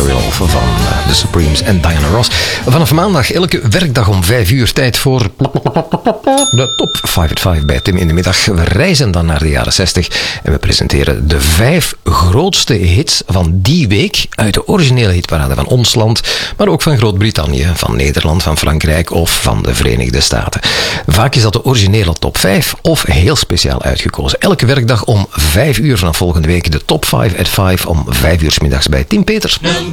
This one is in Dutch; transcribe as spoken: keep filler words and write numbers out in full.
Material van uh, The Supremes en Diana Ross. Vanaf maandag elke werkdag om vijf uur tijd voor de Top vijf at vijf bij Tim in de middag. We reizen dan naar de jaren zestig en we presenteren de vijf grootste hits van die week uit de originele hitparade van ons land, maar ook van Groot-Brittannië, van Nederland, van Frankrijk of van de Verenigde Staten. Vaak is dat de originele top vijf of heel speciaal uitgekozen. Elke werkdag om vijf uur vanaf volgende week de Top vijf at vijf om vijf uur 's middags bij Tim Peters.